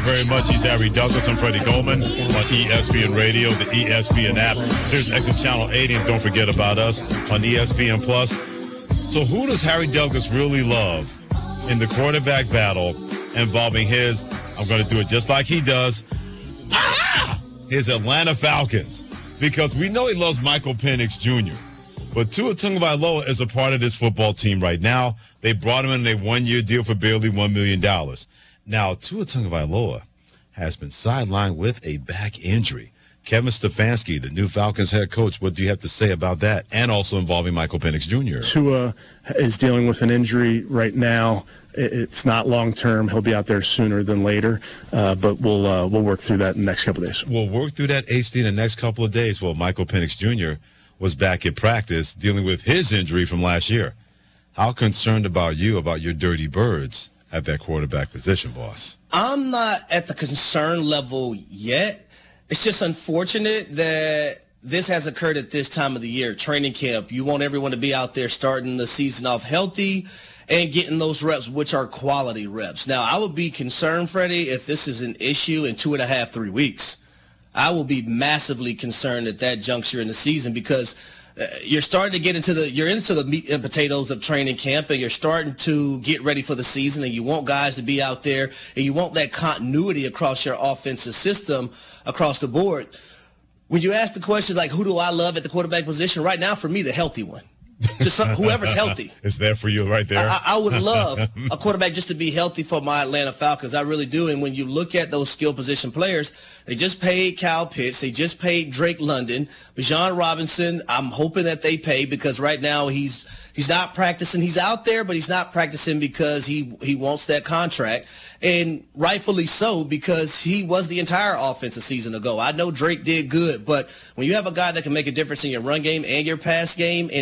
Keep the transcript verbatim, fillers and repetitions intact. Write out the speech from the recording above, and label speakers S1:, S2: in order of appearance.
S1: very much. He's Harry Douglas. I'm Freddie Coleman on E S P N Radio, the E S P N app, Sirius X M Channel eighty, and don't forget about us on E S P N Plus. So who does Harry Douglas really love in the quarterback battle involving his, I'm going to do it just like he does, ah! his Atlanta Falcons? Because we know he loves Michael Penix Junior But Tua Tagovailoa is a part of this football team right now. They brought him in a one-year deal for barely one million dollars. Now, Tua Tagovailoa has been sidelined with a back injury. Kevin Stefanski, the new Falcons head coach, what do you have to say about that? And also involving Michael Penix Junior
S2: Tua is dealing with an injury right now. It's not long-term. He'll be out there sooner than later, uh, but we'll uh, we'll work through that in the next couple of days.
S1: We'll work through that, H D, in the next couple of days. Well, Michael Penix Junior was back at practice dealing with his injury from last year. How concerned about you about your dirty birds at that quarterback position, boss?
S3: I'm not at the concern level yet. It's just unfortunate that this has occurred at this time of the year, training camp. You want everyone to be out there starting the season off healthy and getting those reps, which are quality reps. Now, I would be concerned, Freddie, if this is an issue in two and a half, three weeks. I will be massively concerned at that juncture in the season because uh, you're starting to get into the you're into the meat and potatoes of training camp, and you're starting to get ready for the season, and you want guys to be out there, and you want that continuity across your offensive system across the board. When you ask the question like, who do I love at the quarterback position? Right now, for me, the healthy one. Just some, whoever's healthy.
S1: It's there for you right there.
S3: I, I would love a quarterback just to be healthy for my Atlanta Falcons. I really do. And when you look at those skill position players, they just paid Kyle Pitts. They just paid Drake London. Bijan Robinson, I'm hoping that they pay because right now he's he's not practicing. He's out there, but he's not practicing because he, he wants that contract. And rightfully so, because he was the entire offense a season ago. I know Drake did good, but when you have a guy that can make a difference in your run game and your pass game, and